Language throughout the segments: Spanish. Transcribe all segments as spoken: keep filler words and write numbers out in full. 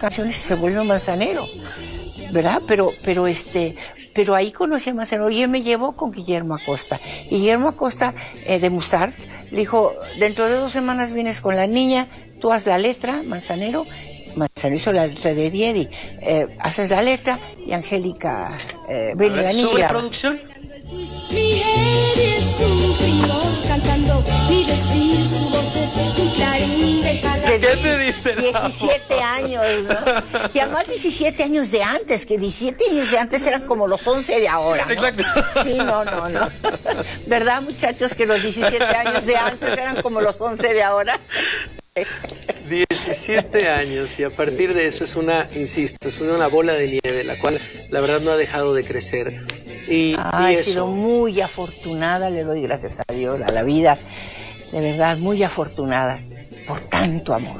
canciones y se vuelve un manzanero, ¿verdad? Pero, pero este, pero ahí conocí a Manzanero y él me llevó con Guillermo Acosta. Y Guillermo Acosta, eh, de Musart, le dijo, dentro de dos semanas vienes con la niña, tú haz la letra, Manzanero. Manzanero hizo la letra de Diedi, eh, haces la letra y Angélica, eh, ven la niña. ¿Sobre producción? Mi es un primor cantando, mi decir su voz es un clarín de calor. ¿Qué te dice? diecisiete años, ¿no? Y además diecisiete años de antes, que diecisiete años de antes eran como los once de ahora, ¿no? Exacto. Sí, no, no, no. ¿Verdad, muchachos, que los diecisiete años de antes eran como los once de ahora? diecisiete años y a partir sí. de eso es una, insisto, es una bola de nieve, la cual la verdad no ha dejado de crecer. Y, ah, y he eso. sido muy afortunada, le doy gracias a Dios, a la vida, de verdad, muy afortunada por tanto amor.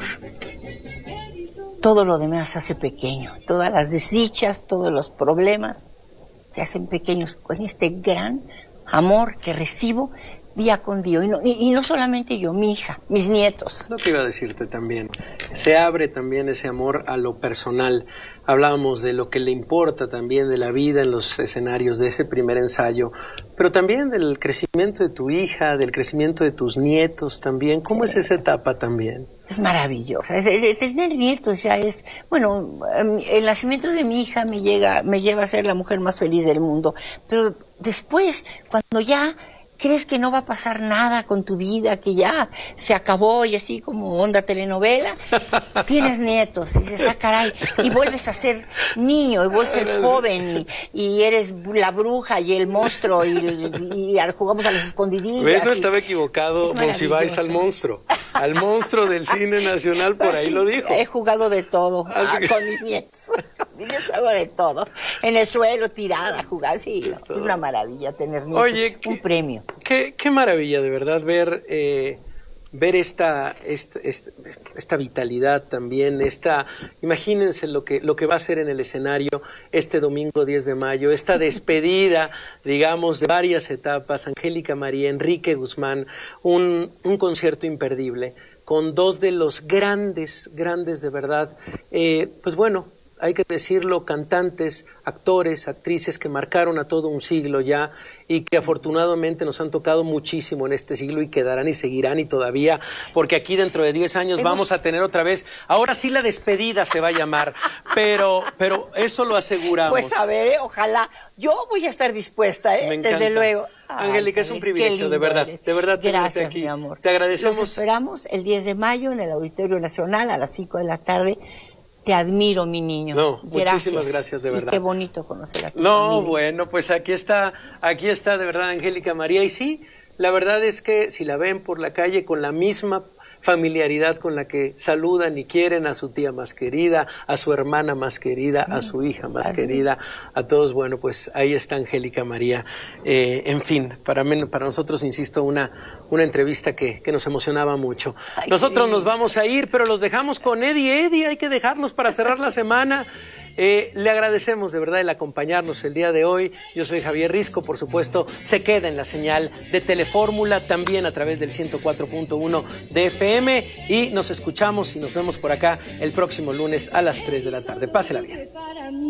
Todo lo demás se hace pequeño, todas las desdichas, todos los problemas se hacen pequeños con este gran amor que recibo día con día, y no, y, y no solamente yo, mi hija, mis nietos. Lo que iba a decirte también, se abre también ese amor a lo personal. Hablábamos de lo que le importa también de la vida en los escenarios de ese primer ensayo, pero también del crecimiento de tu hija, del crecimiento de tus nietos también. ¿Cómo es esa etapa también? Es maravillosa. Es, es, es, tener nietos ya es, bueno, el nacimiento de mi hija me llega, me lleva a ser la mujer más feliz del mundo, pero después, cuando ya crees que no va a pasar nada con tu vida, que ya se acabó y así como onda telenovela, tienes nietos y dices, ah, caray, y vuelves a ser niño y vuelves a ser joven y, y eres la bruja y el monstruo y, y, y jugamos a las escondidillas. ¿Ves? No estaba equivocado Monsiváis al monstruo, al monstruo del cine nacional, por ahí sí, lo dijo. He jugado de todo ah, que... con mis nietos, con mis nietos hago de todo, en el suelo, tirada, jugar, sí, no, es una maravilla tener nietos. Oye, un ¿qué... premio. Qué, qué maravilla, de verdad, ver, eh, ver esta, esta, esta, esta vitalidad también, esta, imagínense lo que, lo que va a ser en el escenario este domingo diez de mayo, esta despedida, digamos, de varias etapas, Angélica María, Enrique Guzmán, un, un concierto imperdible, con dos de los grandes, grandes de verdad, eh, pues bueno, hay que decirlo, cantantes, actores, actrices que marcaron a todo un siglo ya y que afortunadamente nos han tocado muchísimo en este siglo y quedarán y seguirán y todavía, porque aquí dentro de diez años Hemos... vamos a tener otra vez, ahora sí la despedida se va a llamar, pero, pero eso lo aseguramos. Pues a ver, eh, ojalá, yo voy a estar dispuesta, ¿eh? Desde luego. Ay, Angélica, es un privilegio, de verdad, eres. de verdad. Gracias, aquí. mi amor. Te agradecemos. Los esperamos el diez de mayo en el Auditorio Nacional a las cinco de la tarde. Te admiro, mi niño. No, gracias. muchísimas gracias, de verdad. Y qué bonito conocer a tu No, familia. bueno, pues aquí está, aquí está de verdad Angélica María. Y sí, la verdad es que si la ven por la calle con la misma familiaridad con la que saludan y quieren a su tía más querida, a su hermana más querida, a su hija más Así. querida, a todos, bueno, pues ahí está Angélica María. Eh, en fin, para, mí, para nosotros, insisto, una, una entrevista que, que nos emocionaba mucho. Ay, nosotros sí. nos vamos a ir, pero los dejamos con Eddie. Eddie, hay que dejarlos para cerrar la semana. Eh, le agradecemos de verdad el acompañarnos el día de hoy. Yo soy Javier Risco, por supuesto, se queda en la señal de Telefórmula, también a través del ciento cuatro punto uno de F M, y nos escuchamos y nos vemos por acá el próximo lunes a las tres de la tarde. Pásela bien.